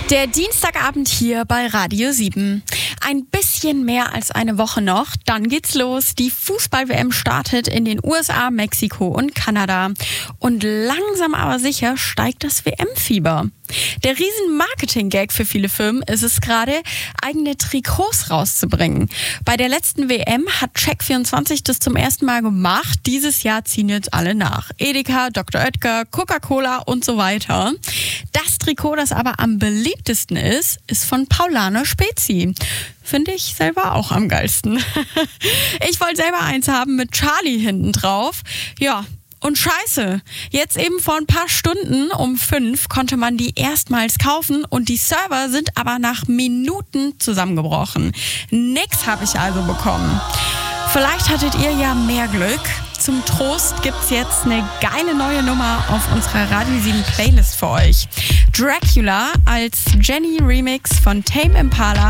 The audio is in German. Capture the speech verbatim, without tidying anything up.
Der Dienstagabend hier bei Radio sieben. Ein bisschen mehr als eine Woche noch, dann geht's los. Die Fußball-W M startet in den U S A, Mexiko und Kanada. Und langsam aber sicher steigt das W M-Fieber. Der riesen Marketing-Gag für viele Firmen ist es gerade, eigene Trikots rauszubringen. Bei der letzten W M hat Check vierundzwanzig das zum ersten Mal gemacht. Dieses Jahr ziehen jetzt alle nach. Edeka, Doktor Oetker, Coca-Cola und so weiter. Das Trikot, das aber am beliebtesten ist, ist von Paulaner Spezi. Finde ich selber auch am geilsten. Ich wollte selber eins haben mit Charlie hinten drauf. Ja, und scheiße, jetzt eben vor ein paar Stunden um fünf konnte man die erstmals kaufen und die Server sind aber nach Minuten zusammengebrochen. Nix habe ich also bekommen. Vielleicht hattet ihr ja mehr Glück. Zum Trost gibt's jetzt eine geile neue Nummer auf unserer Radio sieben Playlist für euch. Dracula als Jenny Remix von Tame Impala.